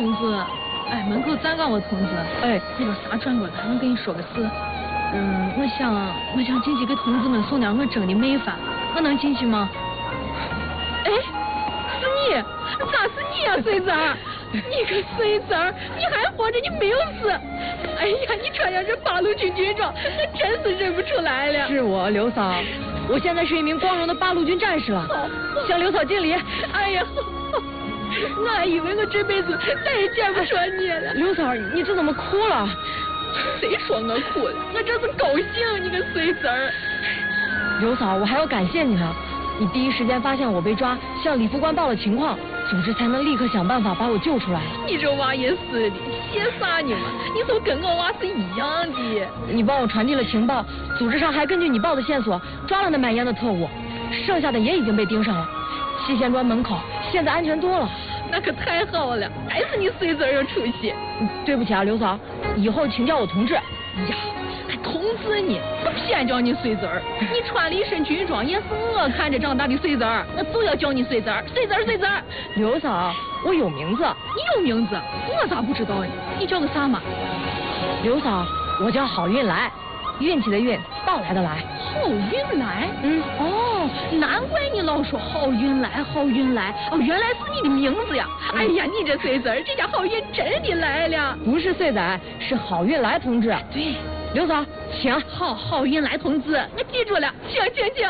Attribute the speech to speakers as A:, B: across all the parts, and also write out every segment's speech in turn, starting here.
A: 同志，哎，门口站岗个同志，
B: 哎，
A: 那个啥转过来，我跟你说个事。我想进去给同志们送点我蒸的美饭，我能进去吗？哎，是你，咋是你呀，水子儿？你个水子儿，你还活着，你没有死。哎呀，你穿上这八路军军装，我真是认不出来了。
B: 是我刘嫂，我现在是一名光荣的八路军战士了，向刘嫂敬礼。
A: 哎呀，我还以为我这辈子再也见不着你了。
B: 刘嫂，你这怎么哭了？
A: 谁说我哭了？我这是高兴，你个水子儿。
B: 刘嫂，我还要感谢你呢，你第一时间发现我被抓，向李副官报了情况，组织才能立刻想办法把我救出来。
A: 你这娃也是的，谢啥你嘛？你都跟我娃是一样的。
B: 你帮我传递了情报，组织上还根据你报的线索抓了那买烟的特务，剩下的也已经被盯上了。七贤庄门口现在安全多了。
A: 那可太好了，还是你水子儿有出息。
B: 对不起啊，刘嫂，以后请叫我同志。
A: 呀，还同志呢？我偏叫你水子儿。你穿了一身军装，也是我看着长大的水子儿，我就要叫你水子儿，水子儿，水子儿。
B: 刘嫂，我有名字。
A: 你有名字？我咋不知道呢？你叫个啥嘛？
B: 刘嫂，我叫好运来，运气的运，到来的来。
A: 好运来？哦，难怪你老说好运来，好运来。哦，原来是你的名字呀！哎呀，你这岁子儿，这家好运真的来了。
B: 不是岁仔，是好运来同志。
A: 对，
B: 刘嫂，请。
A: 好运来同志，我记住了，请。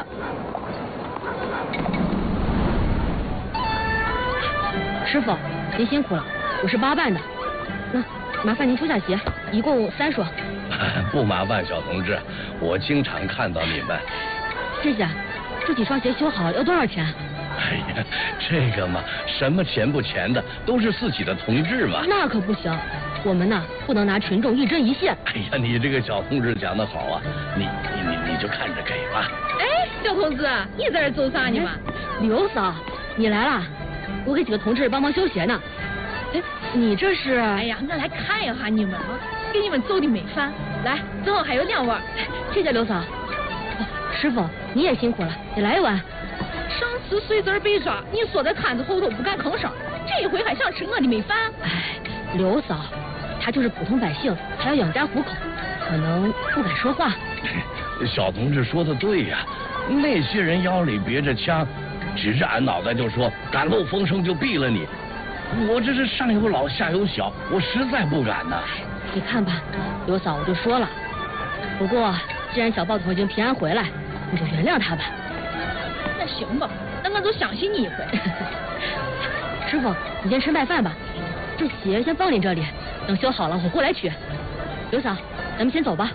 B: 师傅，您辛苦了，我是八办的。那麻烦您脱下鞋，一共3双。
C: 不麻烦，小同志，我经常看到你们。
B: 谢谢。这几双鞋修好要多少钱？
C: 哎呀，这个嘛，什么钱不钱的，都是自己的同志嘛。
B: 那可不行，我们呢不能拿群众一针一线。
C: 哎呀，你这个小同志讲得好啊，你就看着给吧。
A: 哎，小同志，你在这走啥呢嘛？
B: 刘嫂，你来了，我给几个同志帮忙修鞋呢。哎，你这是？
A: 哎呀，我来看一下你们啊，给你们做的美饭，来，正好还有2碗。
B: 谢谢刘嫂。师傅，你也辛苦了，也来一碗。
A: 上次水子儿被抓，你缩在摊子后头不敢吭声，这一回还想吃我的美饭？
B: 哎，刘嫂，他就是普通百姓，还要养家糊口，可能不敢说话。
C: 小同志说的对呀，那些人腰里别着枪，指着俺脑袋就说敢漏风声就毙了你。我这是上有老下有小，我实在不敢呐。
B: 你看吧，刘嫂，我就说了。不过既然小豹头已经平安回来，你就原谅他吧。
A: 那行吧，那我就相信你一回。
B: 师傅，你先吃麦饭吧，这鞋先放你这里，等修好了我过来取。刘嫂，咱们先走吧。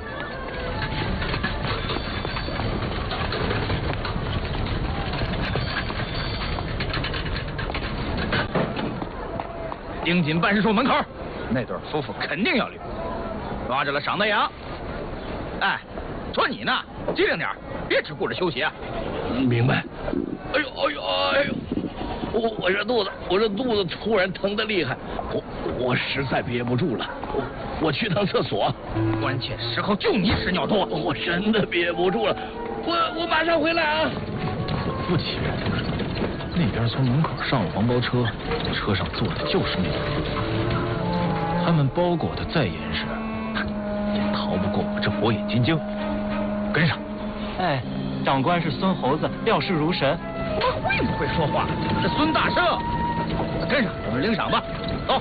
D: 盯紧办事处门口，那对夫妇肯定要离婚，抓着了赏大洋。哎，说你呢，机灵点，别只顾着修鞋。
C: 明白。哎呦！我这肚子突然疼得厉害，我实在憋不住了，我去趟厕所。
D: 关键时候就你屎尿多，
C: 我真的憋不住了，我马上回来啊。
E: 果不其然，那边从门口上了黄包车，车上坐的就是那对夫妇。他们包裹的再严实，也逃不过我这火眼金睛。跟上。
F: 哎，长官是孙猴子，料事如神。
D: 我会不会说话？是孙大圣。跟上，我们领赏吧。走。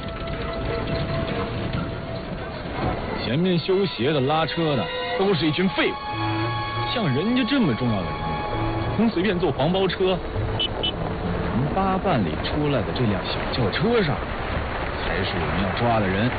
E: 前面修鞋的、拉车的，都是一群废物。像人家这么重要的人物，能随便坐黄包车？从八办里出来的这辆小轿车上，才是我们要抓的人。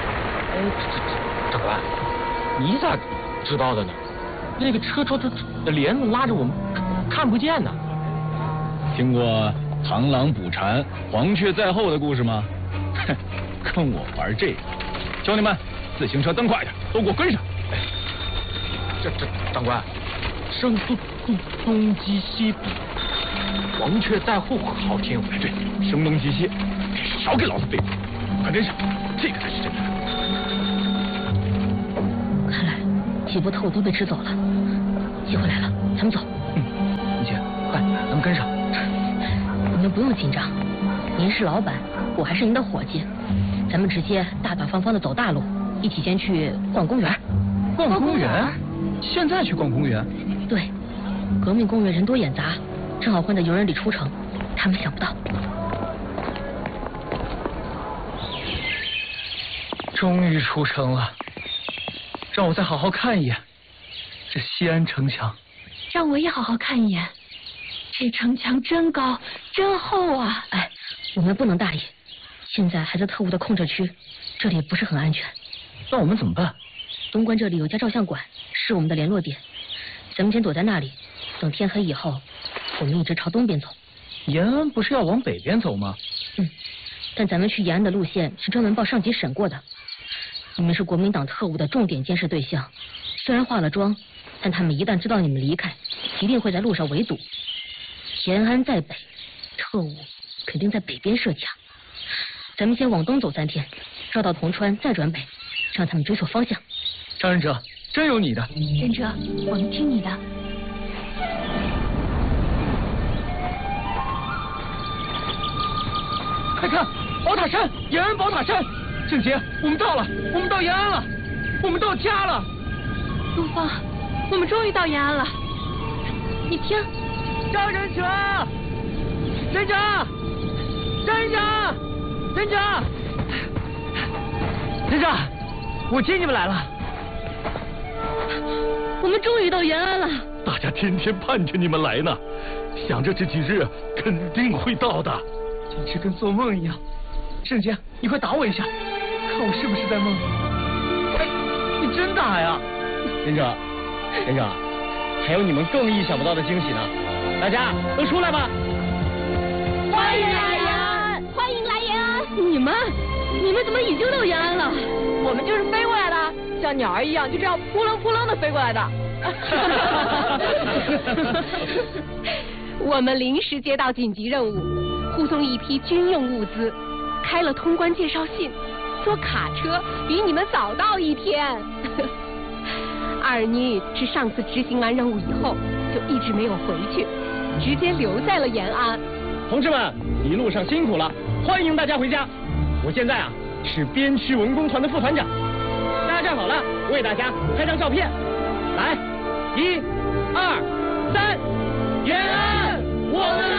F: 长官，你咋知道的呢？那个车窗的帘子拉着我们，看不见呢。
E: 听过螳螂捕蝉，黄雀在后的故事吗？哼，跟我玩这个。兄弟们，自行车蹬快点，都给我跟上！
F: 这长官，声东击西比黄雀在后好听。
E: 哎，对，声东击西，少给老子废话，快跟上，这个才是真的。
B: 看来几波特务都被吃走了，机会来了，咱们走。
F: 你姐，快，咱们跟上。
B: 你们不用紧张，您是老板，我还是您的伙计， 咱们直接大大方方的走大路，一起先去逛公园。
F: 逛公园？现在去逛公园？
B: 对，革命公园人多眼杂，正好混在游人里出城，他们想不到。
F: 终于出城了，让我再好好看一眼这西安城墙。
A: 让我也好好看一眼，这城墙真高真厚啊！
B: 哎，我们不能大意，现在还在特务的控制区，这里也不是很安全。
F: 那我们怎么办？
B: 东关这里有家照相馆，是我们的联络点，咱们先躲在那里，等天黑以后，我们一直朝东边走。
F: 延安不是要往北边走吗？
B: 但咱们去延安的路线是专门报上级审过的。你们是国民党特务的重点监视对象，虽然化了妆，但他们一旦知道你们离开，一定会在路上围堵。延安在北，特务肯定在北边设卡。咱们先往东走3天，绕到铜川再转北，让他们追错方向。
F: 张忍者，真有你的！
A: 忍者，我们听你的。
F: 快看，宝塔山，延安宝塔山！郑杰，我们到了，我们到延安了，我们到家了。
A: 陆芳，我们终于到延安了。你听，
F: 张忍者，忍者，忍者，忍者，忍者，我接你们来了。
B: 我们终于到延安了。
C: 大家天天盼着你们来呢，想着这几日肯定会到的。
F: 简直跟做梦一样。圣杰，你快打我一下，看我是不是在梦里。哎，你真打呀！
G: 忍者，忍者，还有你们更意想不到的惊喜呢！大家都出来吧！
A: 欢迎来延安，欢迎来延安！
B: 你们怎么已经到延安了？
A: 我们就是飞过来的，像鸟儿一样，就这样扑棱扑棱的飞过来的。我们临时接到紧急任务，护送一批军用物资，开了通关介绍信，坐卡车比你们早到1天。二妮是上次执行完任务以后，就一直没有回去，直接留在了延安。
G: 同志们，一路上辛苦了，欢迎大家回家。我现在是边区文工团的副团长，大家站好了，我给大家拍张照片。来，1、2、3，延安，我们